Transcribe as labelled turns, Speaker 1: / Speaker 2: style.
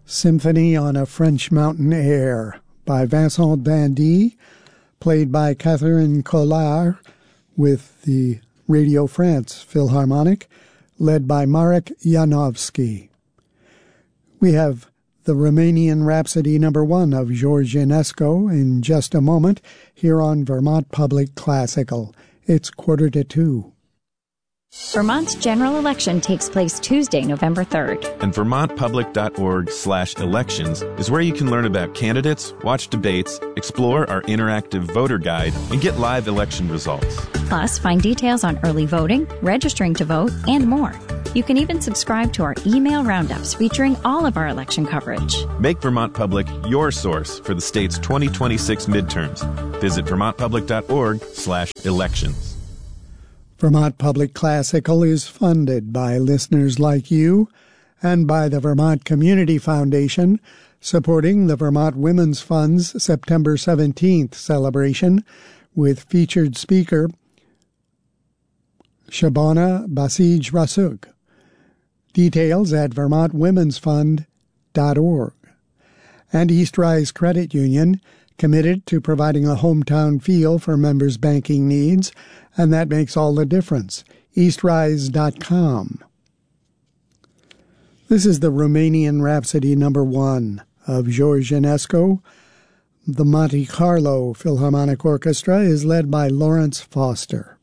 Speaker 1: Symphony on a French Mountain Air by Vincent Dandy, played by Catherine Collard with the Radio France Philharmonic, led by Marek Janowski. We have the Romanian Rhapsody No. 1 of George Enescu in just a moment here on Vermont Public Classical. It's 1:45.
Speaker 2: Vermont's general election takes place Tuesday, November 3rd.
Speaker 3: And vermontpublic.org/elections is where you can learn about candidates, watch debates, explore our interactive voter guide, and get live election results.
Speaker 2: Plus, find details on early voting, registering to vote, and more. You can even subscribe to our email roundups featuring all of our election coverage.
Speaker 3: Make Vermont Public your source for the state's 2026 midterms. Visit vermontpublic.org/elections.
Speaker 1: Vermont Public Classical is funded by listeners like you and by the Vermont Community Foundation, supporting the Vermont Women's Fund's September 17th celebration with featured speaker Shabana Basij-Rasug. Details at vermontwomensfund.org. And East Rise Credit Union, committed to providing a hometown feel for members' banking needs, and that makes all the difference. eastrise.com. This is the Romanian Rhapsody No. 1 of George Enescu. The Monte Carlo Philharmonic Orchestra is led by Lawrence Foster.